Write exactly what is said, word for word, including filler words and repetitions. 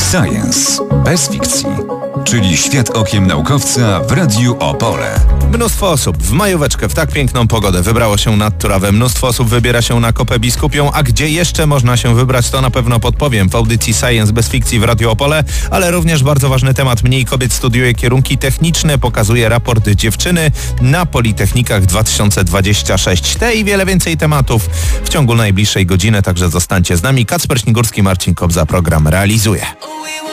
Science bez fikcji, czyli świat okiem naukowca w Radiu Opole. Mnóstwo osób w majóweczkę, w tak piękną pogodę wybrało się nad Turawę. Mnóstwo osób wybiera się na Kopę Biskupią, a gdzie jeszcze można się wybrać, to na pewno podpowiem w audycji Science bez fikcji w Radiu Opole, ale również bardzo ważny temat. Mniej kobiet studiuje kierunki techniczne, pokazuje raport dziewczyny na Politechnikach dwa tysiące dwudziesty szósty. Te i wiele więcej tematów w ciągu najbliższej godziny, także zostańcie z nami. Kacper Śnigurski, Marcin Kobza program realizuje.